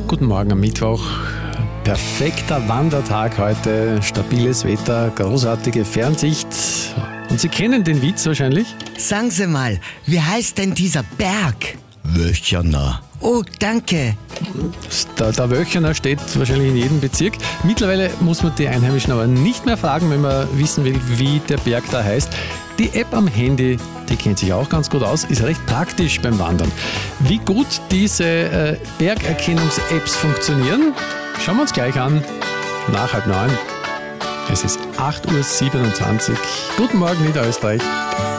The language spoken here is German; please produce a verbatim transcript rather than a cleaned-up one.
Guten Morgen am Mittwoch. Perfekter Wandertag heute, stabiles Wetter, großartige Fernsicht. Und Sie kennen den Witz wahrscheinlich? Sagen Sie mal, wie heißt denn dieser Berg? Wöchner. Oh, danke. Der, der Wöchner steht wahrscheinlich in jedem Bezirk. Mittlerweile muss man die Einheimischen aber nicht mehr fragen, wenn man wissen will, wie der Berg da heißt. Die App am Handy, die kennt sich auch ganz gut aus, ist recht praktisch beim Wandern. Wie gut diese äh, Bergerkennungs-Apps funktionieren, schauen wir uns gleich an, nach halb neun. Es ist acht Uhr siebenundzwanzig. Guten Morgen, Niederösterreich.